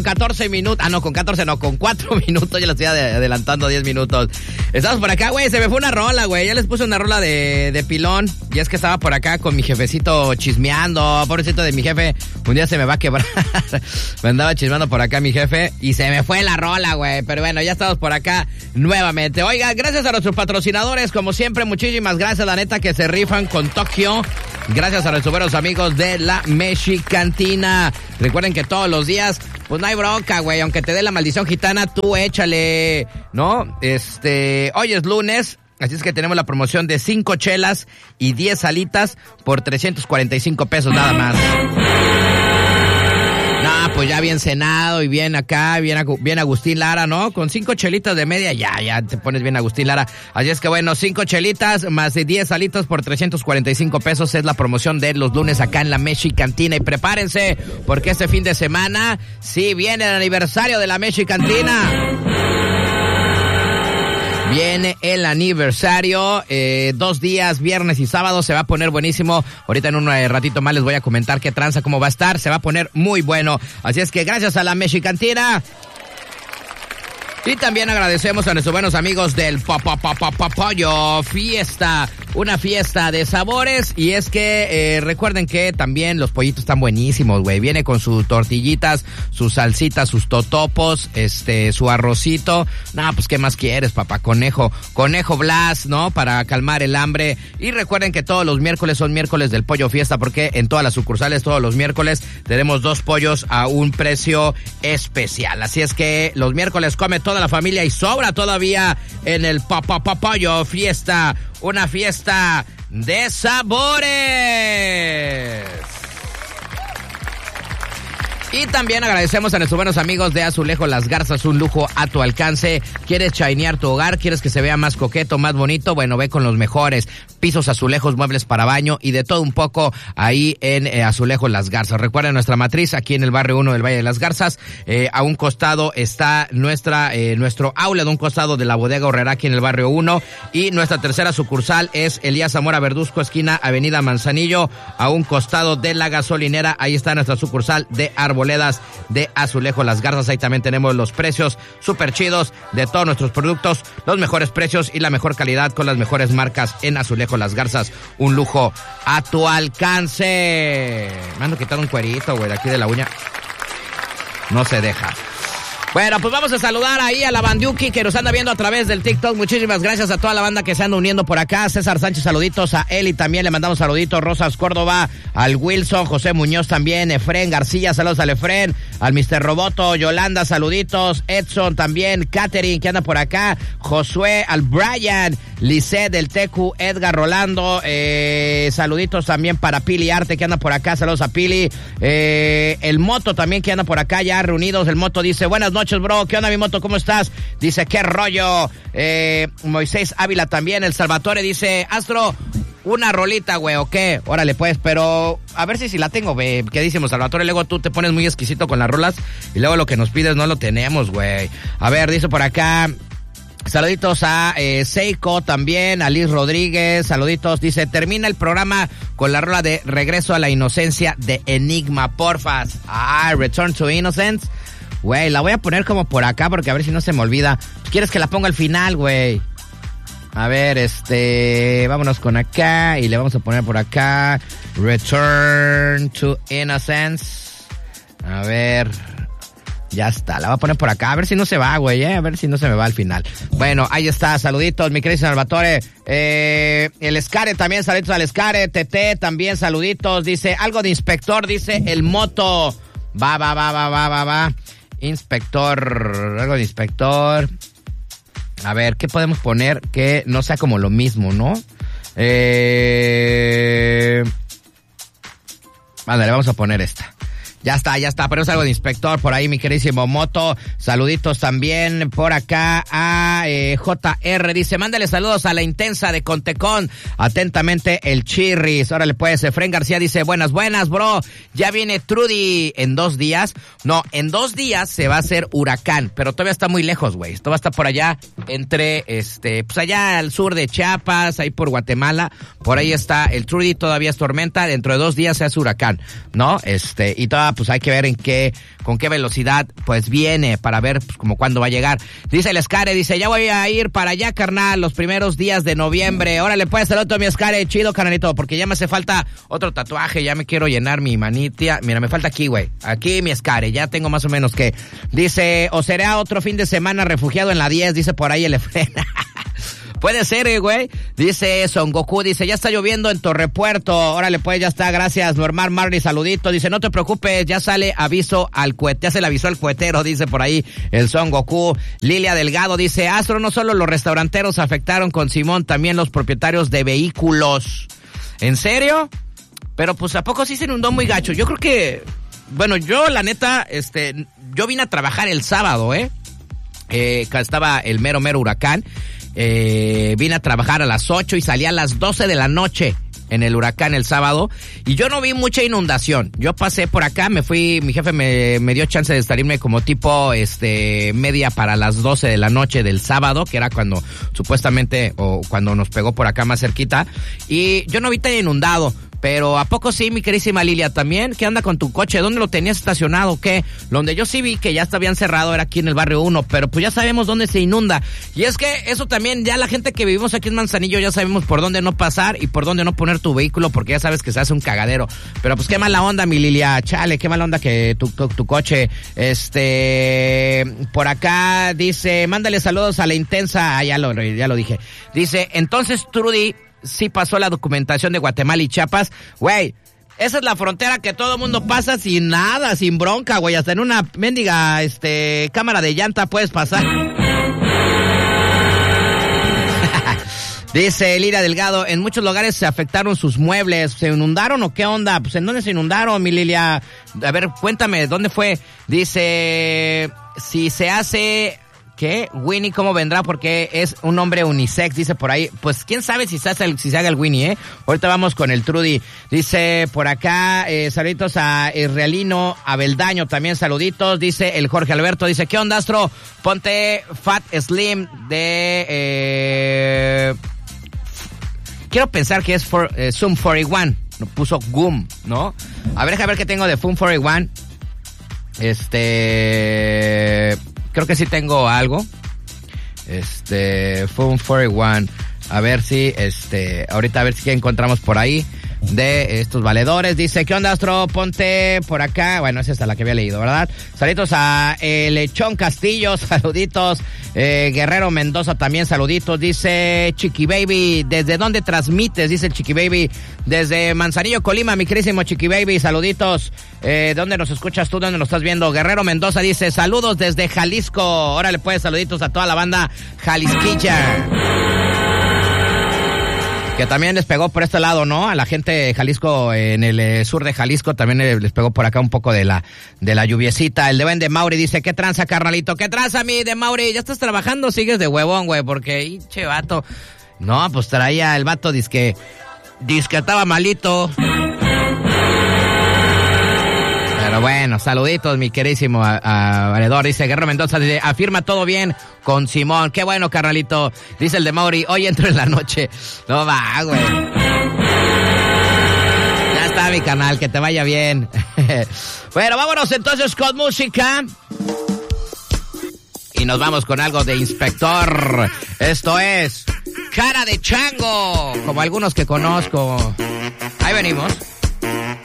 14 minutos. Con 14 no, con 4 minutos. Ya lo estoy adelantando 10 minutos. Estamos por acá, güey. Se me fue una rola, güey. Ya les puse una rola de pilón. Y es que estaba por acá con mi jefecito chismeando. Pobrecito de mi jefe. Un día se me va a quebrar. Me andaba chismeando por acá mi jefe. Y se me fue la rola, güey. Pero bueno, ya estamos por acá nuevamente. Oiga, gracias a nuestros patrocinadores. Como siempre, muchísimas gracias, la neta, que se rifan con Tokio. Gracias a nuestros buenos amigos de la Mexicantina. Recuerden que todos los días, pues no hay bronca, güey. Aunque te dé la maldición gitana, tú échale, ¿no? Hoy es lunes, así es que tenemos la promoción de 5 chelas y 10 alitas por 345 pesos nada más. No, pues ya bien cenado y bien acá, bien Agustín Lara, ¿no? Con 5 chelitas de media, ya te pones bien Agustín Lara. Así es que bueno, 5 chelitas más de 10 alitas por 345 pesos es la promoción de los lunes acá en la Mexicantina. Y prepárense, porque este fin de semana sí viene el aniversario de la Mexicantina. Viene el aniversario, 2 días, viernes y sábado, se va a poner buenísimo. Ahorita en un ratito más les voy a comentar qué tranza, cómo va a estar, se va a poner muy bueno. Así es que gracias a la Mexicantina. Y también agradecemos a nuestros buenos amigos del Pollo Fiesta, una fiesta de sabores. Y es que recuerden que también los pollitos están buenísimos, güey. Viene con sus tortillitas, sus salsitas, sus totopos, su arrocito. No, pues ¿qué más quieres, papá? Conejo Blas, ¿no? Para calmar el hambre. Y recuerden que todos los miércoles son miércoles del Pollo Fiesta, porque en todas las sucursales, todos los miércoles, tenemos 2 pollos a un precio especial. Así es que los miércoles come toda la familia y sobra todavía en el Pollo Fiesta, una fiesta de sabores. Y también agradecemos a nuestros buenos amigos de Azulejo Las Garzas, un lujo a tu alcance. ¿Quieres shinear tu hogar? ¿Quieres que se vea más coqueto, más bonito? Bueno, ve con los mejores. Pisos, azulejos, muebles para baño y de todo un poco ahí en Azulejo Las Garzas. Recuerden nuestra matriz aquí en el barrio 1 del Valle de las Garzas. A un costado está nuestro aula, de un costado de la bodega Horrera aquí en el barrio 1. Y nuestra tercera sucursal es Elías Zamora Verduzco, esquina Avenida Manzanillo, a un costado de la gasolinera. Ahí está nuestra sucursal de Arboledas de Azulejo Las Garzas. Ahí también tenemos los precios súper chidos de todos nuestros productos, los mejores precios y la mejor calidad con las mejores marcas en Azulejo Las Garzas, un lujo a tu alcance. Me ando quitando un cuerito, güey, de aquí de la uña. No se deja. Bueno, pues vamos a saludar ahí a la Bandiuki que nos anda viendo a través del TikTok. Muchísimas gracias a toda la banda que se anda uniendo por acá. César Sánchez, saluditos a él y también le mandamos saluditos. Rosas Córdoba, al Wilson, José Muñoz también, Efren García, saludos al Efren, al Mr. Roboto, Yolanda, saluditos, Edson también, Catherine que anda por acá, Josué, al Brian, Lisset del Tecu, Edgar Rolando, saluditos también para Pili Arte que anda por acá, saludos a Pili, el Moto también que anda por acá ya reunidos. El Moto dice, buenas noches, bro, ¿qué onda mi Moto? ¿Cómo estás? Dice, qué rollo. Moisés Ávila también, el Salvatore dice, Astro, una rolita, güey, ¿o qué? Órale, pues, pero a ver si la tengo, güey. ¿Qué decimos, Salvatore? Luego tú te pones muy exquisito con las rolas y luego lo que nos pides no lo tenemos, güey. A ver, dice por acá, saluditos a Seiko también, a Liz Rodríguez, saluditos. Dice, termina el programa con la rola de Regreso a la Inocencia de Enigma, porfas. Return to Innocence. Güey, la voy a poner como por acá porque a ver si no se me olvida. ¿Quieres que la ponga al final, güey? A ver, vámonos con acá y le vamos a poner por acá Return to Innocence. A ver, ya está, la voy a poner por acá, a ver si no se va, güey, a ver si no se me va al final. Bueno, ahí está, saluditos, mi querido Salvatore. El Escare también, saluditos al Escare. TT también, saluditos, dice, algo de inspector, dice el Moto. Va. Inspector, algo de inspector. A ver, ¿qué podemos poner que no sea como lo mismo, no? Vale, le vamos a poner esta. Ya está, ponemos algo de inspector por ahí, mi queridísimo Moto. Saluditos también por acá a JR, dice, mándale saludos a la intensa de Contecón. Atentamente, el Chirris. Órale pues, Efren García dice, buenas, bro. Ya viene Trudy en 2 días. No, en 2 días se va a hacer huracán, pero todavía está muy lejos, güey. Esto va a estar por allá, entre, pues allá al sur de Chiapas, ahí por Guatemala. Por ahí está el Trudy, todavía es tormenta. Dentro de 2 días se hace huracán, ¿no? Y todavía arriba, pues hay que ver con qué velocidad pues viene para ver pues como cuándo va a llegar. Dice el Escare, dice, ya voy a ir para allá, carnal, los primeros días de noviembre. Órale, pues, saludo a mi Escare, chido, carnalito, porque ya me hace falta otro tatuaje, ya me quiero llenar mi manita. Mira, me falta aquí, güey. Aquí mi Escare, ya tengo más o menos que. Dice, o será otro fin de semana refugiado en la 10, dice por ahí el Efren. Puede ser, güey. Dice Son Goku, dice, ya está lloviendo en Torrepuerto. Órale, pues, ya está, gracias, Norman Marley, saludito. Dice, no te preocupes, ya sale aviso al cohete, ya se le avisó al cohetero, dice por ahí el Son Goku. Lilia Delgado dice, Astro, no solo los restauranteros afectaron con Simón, también los propietarios de vehículos. ¿En serio? Pero pues, ¿a poco sí se inundó muy gacho? Yo creo que, bueno, yo la neta, yo vine a trabajar el sábado, estaba el mero huracán. Vine a trabajar a las 8 y salí a las 12 de la noche en el huracán el sábado y yo no vi mucha inundación. Yo pasé por acá, me fui, mi jefe me dio chance de salirme como tipo media para las 12 de la noche del sábado, que era cuando supuestamente o cuando nos pegó por acá más cerquita, y yo no vi tan inundado. Pero ¿a poco sí, mi querísima Lilia, también? ¿Qué onda con tu coche? ¿Dónde lo tenías estacionado? ¿Qué? Donde yo sí vi que ya habían cerrado era aquí en el barrio 1, pero pues ya sabemos dónde se inunda. Y es que eso también, ya la gente que vivimos aquí en Manzanillo ya sabemos por dónde no pasar y por dónde no poner tu vehículo, porque ya sabes que se hace un cagadero. Pero pues qué mala onda, mi Lilia, chale, qué mala onda que tu coche. Por acá dice, mándale saludos a la intensa, ya lo dije. Dice, entonces Trudy sí pasó la documentación de Guatemala y Chiapas. Güey, esa es la frontera que todo el mundo pasa sin nada, sin bronca, güey. Hasta en una mendiga, cámara de llanta puedes pasar. Dice Lira Delgado, en muchos lugares se afectaron sus muebles. ¿Se inundaron o qué onda? Pues ¿en dónde se inundaron, mi Lilia? A ver, cuéntame, ¿dónde fue? Dice, si se hace... ¿Qué? Winnie, ¿cómo vendrá? Porque es un hombre unisex, dice por ahí. Pues quién sabe si se haga el Winnie, Ahorita vamos con el Trudy. Dice por acá, saluditos a Israelino, a Beldaño también, saluditos. Dice el Jorge Alberto, dice, ¿qué onda, Astro? Ponte Fat Slim de... quiero pensar que es Zoom 41. No puso Goom, ¿no? A ver qué tengo de Zoom 41. Creo que sí tengo algo. Phone 41. A ver si, ahorita a ver si encontramos por ahí de estos valedores. Dice, ¿qué onda, Astro? Ponte por acá. Bueno, esa es la que había leído, ¿verdad? Saluditos a Lechón Castillo, saluditos. Guerrero Mendoza también, saluditos. Dice Chiqui Baby, ¿desde dónde transmites? Dice el Chiqui Baby, desde Manzanillo, Colima, mi querísimo Chiqui Baby, saluditos. ¿Dónde nos escuchas tú? ¿Dónde nos estás viendo? Guerrero Mendoza dice, saludos desde Jalisco. Órale pues, saluditos a toda la banda jalisquilla. Que también les pegó por este lado, ¿no? A la gente de Jalisco, en el sur de Jalisco, también les pegó por acá un poco de la lluviecita. El de Mauri dice, ¿qué tranza, carnalito? ¿Qué tranza, mi de Mauri? ¿Ya estás trabajando? Sigues de huevón, güey, porque, che, vato. No, pues traía el vato, disque estaba malito. Pero bueno, saluditos, mi querísimo valedor. Dice Guerrero Mendoza, dice, afirma todo bien con Simón. Qué bueno, carnalito. Dice el de Mauri, hoy entro en la noche. No va, güey. Ya está, mi canal, que te vaya bien. Bueno, vámonos entonces con música. Y nos vamos con algo de Inspector. Esto es Cara de Chango, como algunos que conozco. Ahí venimos.